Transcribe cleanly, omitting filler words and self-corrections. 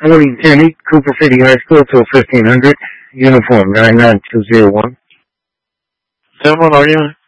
Morning, Kenny, Cooper City High School till 1500, uniform 99201. 10-1, are you?